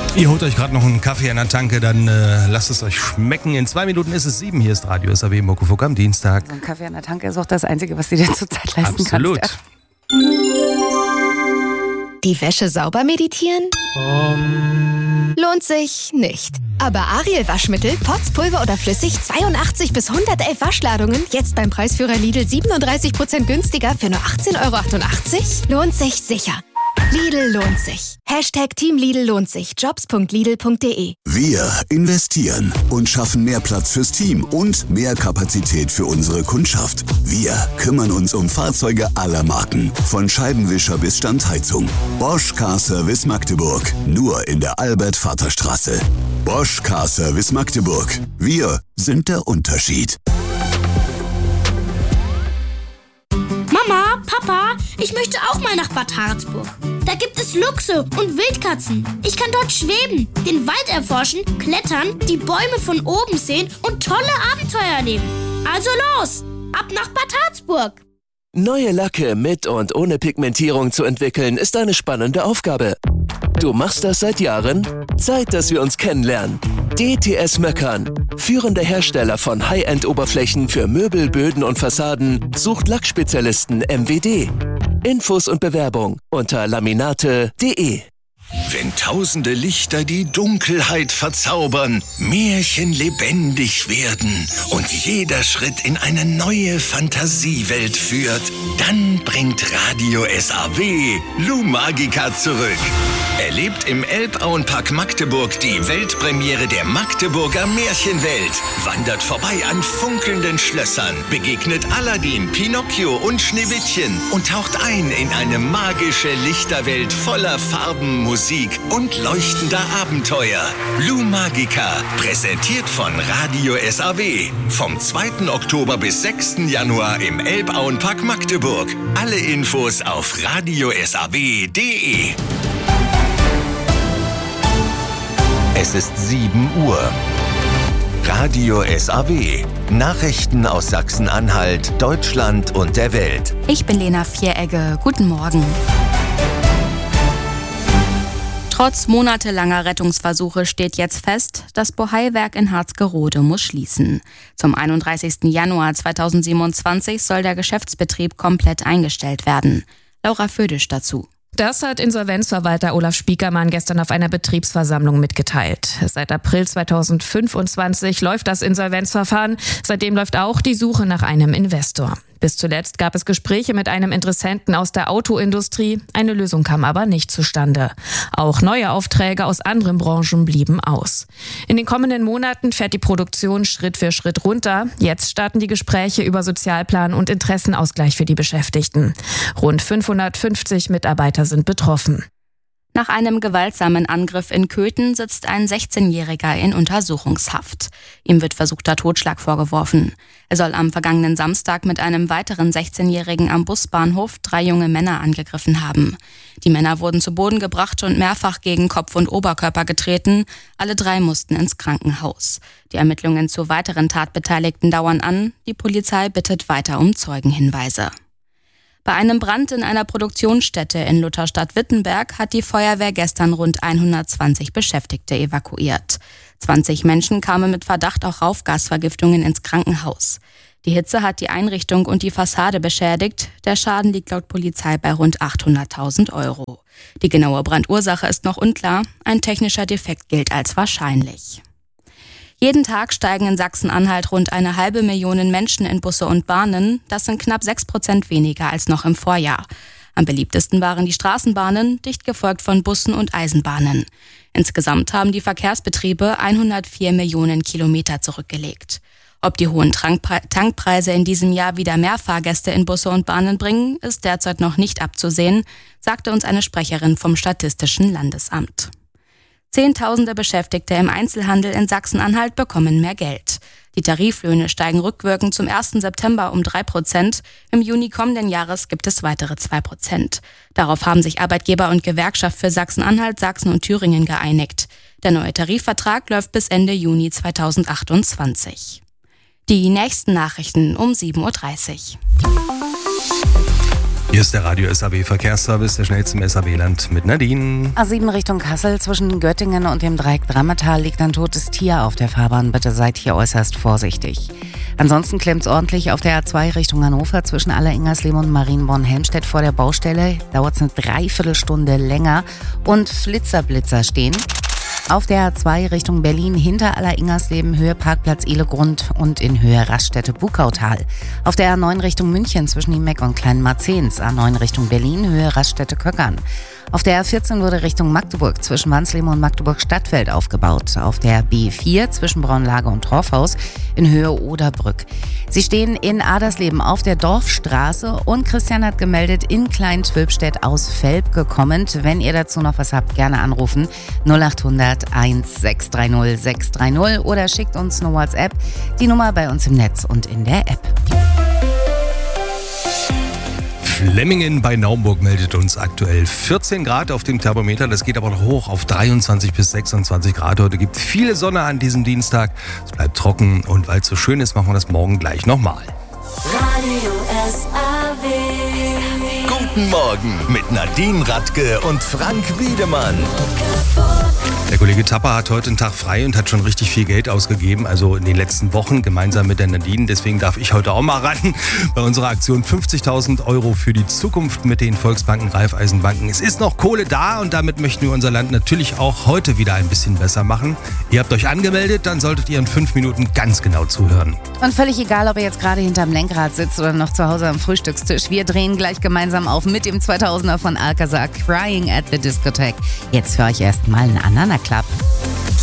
Ihr holt euch gerade noch einen Kaffee an der Tanke, dann lasst es euch schmecken. In 2 Minuten ist es 7. Hier ist Radio SAW Muckefuck am Dienstag. So ein Kaffee an der Tanke ist auch das Einzige, was du dir zurzeit leisten Absolut. kannst. Die Wäsche sauber meditieren? Lohnt sich nicht. Aber Ariel Waschmittel, Pots, Pulver oder flüssig, 82 bis 111 Waschladungen, jetzt beim Preisführer Lidl 37% günstiger für nur 18,88 €? Lohnt sich sicher. Lidl lohnt sich. Hashtag Team Lidl lohnt sich. Jobs.lidl.de. Wir investieren und schaffen mehr Platz fürs Team und mehr Kapazität für unsere Kundschaft. Wir kümmern uns um Fahrzeuge aller Marken. Von Scheibenwischer bis Standheizung. Bosch Car Service Magdeburg. Nur in der Albert-Vater-Straße. Bosch Car Service Magdeburg. Wir sind der Unterschied. Mama, Papa, ich möchte auch mal nach Bad Harzburg. Da gibt es Luchse und Wildkatzen. Ich kann dort schweben, den Wald erforschen, klettern, die Bäume von oben sehen und tolle Abenteuer erleben. Also los, ab nach Bad Harzburg. Neue Lacke mit und ohne Pigmentierung zu entwickeln, ist eine spannende Aufgabe. Du machst das seit Jahren? Zeit, dass wir uns kennenlernen. DTS Möckern, führender Hersteller von High-End-Oberflächen für Möbel, Böden und Fassaden, sucht Lackspezialisten MWD. Infos und Bewerbung unter laminate.de. Wenn tausende Lichter die Dunkelheit verzaubern, Märchen lebendig werden und jeder Schritt in eine neue Fantasiewelt führt, dann bringt Radio SAW Lumagica zurück. Erlebt im Elbauenpark Magdeburg die Weltpremiere der Magdeburger Märchenwelt. Wandert vorbei an funkelnden Schlössern, begegnet Aladdin, Pinocchio und Schneewittchen und taucht ein in eine magische Lichterwelt voller Farben, Musik und leuchtender Abenteuer. Lumagica, präsentiert von Radio SAW. Vom 2. Oktober bis 6. Januar im Elbauenpark Magdeburg. Alle Infos auf radiosaw.de. Es ist 7 Uhr. Radio SAW. Nachrichten aus Sachsen-Anhalt, Deutschland und der Welt. Ich bin Lena Vieregge. Guten Morgen. Trotz monatelanger Rettungsversuche steht jetzt fest, das Bohai-Werk in Harzgerode muss schließen. Zum 31. Januar 2027 soll der Geschäftsbetrieb komplett eingestellt werden. Laura Födisch dazu. Das hat Insolvenzverwalter Olaf Spiekermann gestern auf einer Betriebsversammlung mitgeteilt. Seit April 2025 läuft das Insolvenzverfahren. Seitdem läuft auch die Suche nach einem Investor. Bis zuletzt gab es Gespräche mit einem Interessenten aus der Autoindustrie. Eine Lösung kam aber nicht zustande. Auch neue Aufträge aus anderen Branchen blieben aus. In den kommenden Monaten fährt die Produktion Schritt für Schritt runter. Jetzt starten die Gespräche über Sozialplan und Interessenausgleich für die Beschäftigten. Rund 550 Mitarbeiter sind betroffen. Nach einem gewaltsamen Angriff in Köthen sitzt ein 16-Jähriger in Untersuchungshaft. Ihm wird versuchter Totschlag vorgeworfen. Er soll am vergangenen Samstag mit einem weiteren 16-Jährigen am Busbahnhof 3 junge Männer angegriffen haben. Die Männer wurden zu Boden gebracht und mehrfach gegen Kopf und Oberkörper getreten. Alle 3 mussten ins Krankenhaus. Die Ermittlungen zu weiteren Tatbeteiligten dauern an. Die Polizei bittet weiter um Zeugenhinweise. Bei einem Brand in einer Produktionsstätte in Lutherstadt-Wittenberg hat die Feuerwehr gestern rund 120 Beschäftigte evakuiert. 20 Menschen kamen mit Verdacht auf Rauchgasvergiftungen ins Krankenhaus. Die Hitze hat die Einrichtung und die Fassade beschädigt. Der Schaden liegt laut Polizei bei rund 800.000 €. Die genaue Brandursache ist noch unklar. Ein technischer Defekt gilt als wahrscheinlich. Jeden Tag steigen in Sachsen-Anhalt rund 500.000 Menschen in Busse und Bahnen. Das sind knapp 6% weniger als noch im Vorjahr. Am beliebtesten waren die Straßenbahnen, dicht gefolgt von Bussen und Eisenbahnen. Insgesamt haben die Verkehrsbetriebe 104 Millionen Kilometer zurückgelegt. Ob die hohen Tankpreise in diesem Jahr wieder mehr Fahrgäste in Busse und Bahnen bringen, ist derzeit noch nicht abzusehen, sagte uns eine Sprecherin vom Statistischen Landesamt. Zehntausende Beschäftigte im Einzelhandel in Sachsen-Anhalt bekommen mehr Geld. Die Tariflöhne steigen rückwirkend zum 1. September um 3%. Im Juni kommenden Jahres gibt es weitere 2%. Darauf haben sich Arbeitgeber und Gewerkschaft für Sachsen-Anhalt, Sachsen und Thüringen geeinigt. Der neue Tarifvertrag läuft bis Ende Juni 2028. Die nächsten Nachrichten um 7.30 Uhr. Hier ist der Radio SAW Verkehrsservice, der schnellste im SAW-Land mit Nadine. A7 Richtung Kassel zwischen Göttingen und dem Dreieck Drammetal liegt ein totes Tier auf der Fahrbahn. Bitte seid hier äußerst vorsichtig. Ansonsten klemmt's ordentlich auf der A2 Richtung Hannover zwischen Aller-Ingersleben und Marienborn-Helmstedt vor der Baustelle. Dauert's eine Dreiviertelstunde länger und Flitzerblitzer stehen. Auf der A2 Richtung Berlin hinter Aller-Ingersleben Höhe Parkplatz Ehlegrund und in Höhe Raststätte Bukautal. Auf der A9 Richtung München zwischen Niemeck und Kleinmarzens. A9 Richtung Berlin Höhe Raststätte Köckern. Auf der A14 wurde Richtung Magdeburg zwischen Wansleben und Magdeburg-Stadtfeld aufgebaut. Auf der B4 zwischen Braunlage und Torfhaus in Höhe Oderbrück. Sie stehen in Adersleben auf der Dorfstraße und Christian hat gemeldet, in Klein-Twülpstedt aus Velp gekommen. Wenn ihr dazu noch was habt, gerne anrufen 0800 1630 630 oder schickt uns eine WhatsApp. Die Nummer bei uns im Netz und in der App. Flemmingen bei Naumburg meldet uns aktuell 14 Grad auf dem Thermometer. Das geht aber noch hoch auf 23 bis 26 Grad. Heute gibt es viele Sonne an diesem Dienstag. Es bleibt trocken und weil es so schön ist, machen wir das morgen gleich nochmal. Radio SAW. Guten Morgen mit Nadine Radke und Frank Wiedemann. Der Kollege Tapper hat heute einen Tag frei und hat schon richtig viel Geld ausgegeben, also in den letzten Wochen gemeinsam mit der Nadine. Deswegen darf ich heute auch mal ran bei unserer Aktion 50.000 € für die Zukunft mit den Volksbanken, Raiffeisenbanken. Es ist noch Kohle da und damit möchten wir unser Land natürlich auch heute wieder ein bisschen besser machen. Ihr habt euch angemeldet, dann solltet ihr in 5 Minuten ganz genau zuhören. Und völlig egal, ob ihr jetzt gerade hinterm Lenkrad sitzt oder noch zu Hause am Frühstückstisch. Wir drehen gleich gemeinsam auf mit dem 2000er von Alcazar, Crying at the Discotheque. Jetzt für euch erstmal einen Anana Club.